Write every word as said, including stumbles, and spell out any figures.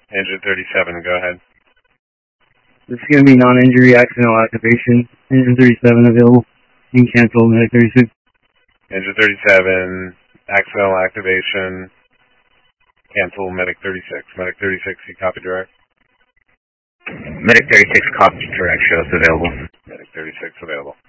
Engine thirty-seven, go ahead. This is going to be non-injury accidental activation. Engine thirty-seven available. You can cancel Medic thirty-six. Engine thirty-seven, accidental activation. Cancel Medic thirty-six. Medic thirty-six, you copy direct? Medic thirty-six, copy direct, shows available. Medic thirty-six available.